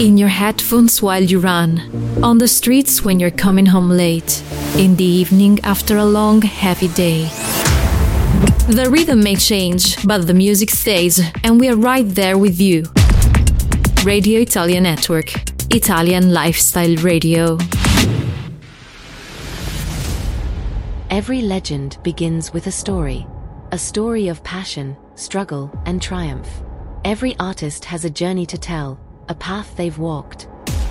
In your headphones while you run, on the streets when you're coming home late, in the evening after a long, heavy day. The rhythm may change, but the music stays, and we are right there with you. Radio Italia Network, Italian Lifestyle Radio. Every legend begins with a story of passion, struggle, and triumph. Every artist has a journey to tell, a path they've walked.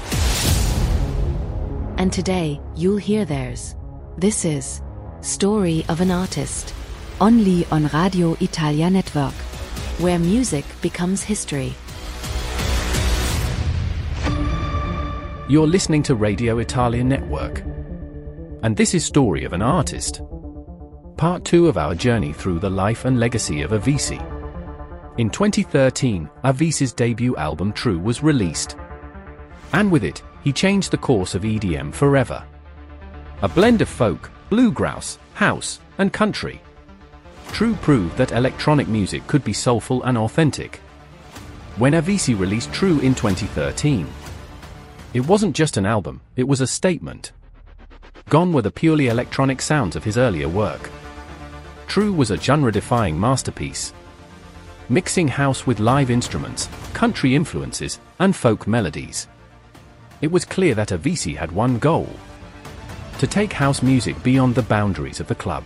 And today, you'll hear theirs. This is Story of an Artist, only on Radio Italia Network, where music becomes history. You're listening to Radio Italia Network, and this is Story of an Artist, part 2 of our journey through the life and legacy of Avicii. In 2013, Avicii's debut album True was released, and with it, he changed the course of EDM forever. A blend of folk, bluegrass, house, and country. True proved that electronic music could be soulful and authentic. When Avicii released True in 2013, it wasn't just an album, it was a statement. Gone were the purely electronic sounds of his earlier work. True was a genre-defying masterpiece, mixing house with live instruments, country influences, and folk melodies. It was clear that Avicii had one goal: to take house music beyond the boundaries of the club.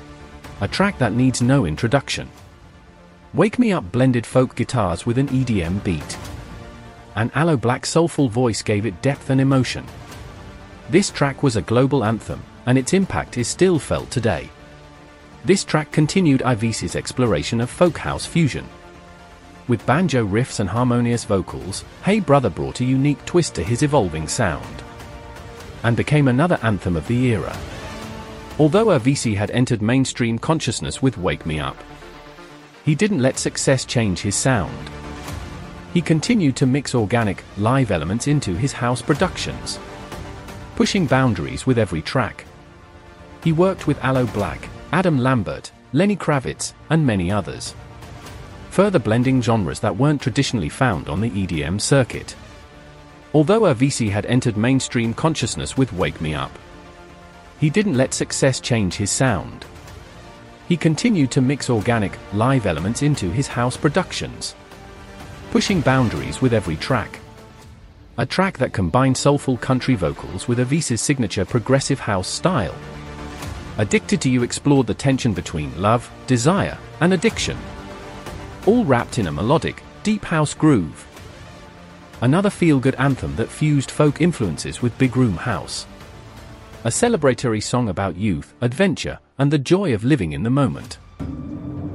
A track that needs no introduction. Wake Me Up blended folk guitars with an EDM beat. An Aloe Blacc soulful voice gave it depth and emotion. This track was a global anthem, and its impact is still felt today. This track continued Avicii's exploration of folk house fusion. With banjo riffs and harmonious vocals, Hey Brother brought a unique twist to his evolving sound, and became another anthem of the era. Although Avicii had entered mainstream consciousness with Wake Me Up, he didn't let success change his sound. He continued to mix organic, live elements into his house productions, pushing boundaries with every track. He worked with Aloe Blacc, Adam Lambert, Lenny Kravitz, and many others, further blending genres that weren't traditionally found on the EDM circuit. Although Avicii had entered mainstream consciousness with Wake Me Up, he didn't let success change his sound. He continued to mix organic, live elements into his house productions, pushing boundaries with every track. A track that combined soulful country vocals with Avicii's signature progressive house style. Addicted to You explored the tension between love, desire, and addiction, all wrapped in a melodic, deep house groove. Another feel-good anthem that fused folk influences with big room house. A celebratory song about youth, adventure, and the joy of living in the moment.